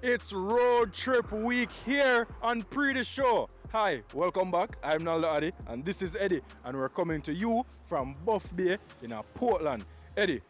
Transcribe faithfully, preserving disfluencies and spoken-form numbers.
It's road trip week here on Pre The Show. Hi, welcome back. I'm Naldo Addy and this is Eddie and we're coming to you from Buff Bay in a Portland. Eddie,